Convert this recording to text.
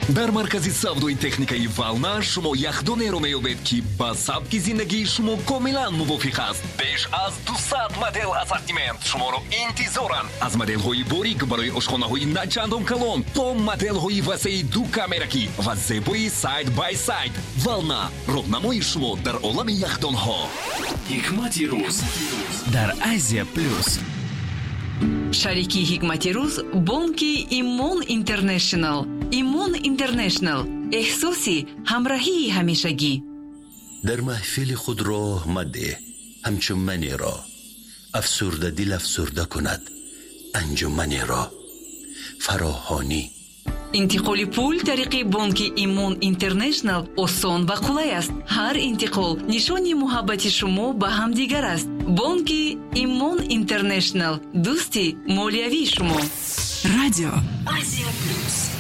дар маркази савдои техникаи вална шумо яхдонеро меёбед ки ба сабки зиндагии шумо комилан мувофиқ аст. беш аз 200 модел ассортимент шуморо интизоранд. аз моделҳои борик барои ошхонаҳои начандон калон то моделҳои васеи ду камеракӣ ва зебои сайд бай сайд. вална роҳнамои шумо дар олами яхдонҳо. ҳикмати рӯз дар Азия плюс. шарики ҳикмати рӯз бонки Имон Интернешнл. Имон Интернешнл эҳсоси ҳамроҳии ҳамешагӣ. дар маҳфили худ роҳ маде ҳамчунманеро афсурда дил афсурда кунад анҷуманеро. фароҳонӣ. интиқоли пул тариқи бонки Имон Интернешнл осон ва қулай аст. ҳар интиқол нишони муҳаббати шумо ба ҳамдигар аст. бонки Имон Интернешнл дӯсти молиявии шумо. радио Азия плюс.